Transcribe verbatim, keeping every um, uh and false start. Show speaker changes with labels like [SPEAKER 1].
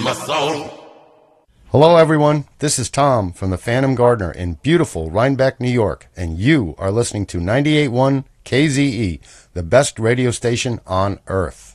[SPEAKER 1] my soul.
[SPEAKER 2] Hello, everyone. This is Tom from the Phantom Gardener in beautiful Rhinebeck, New York, and you are listening to ninety-eight point one K Z E, the best radio station on earth.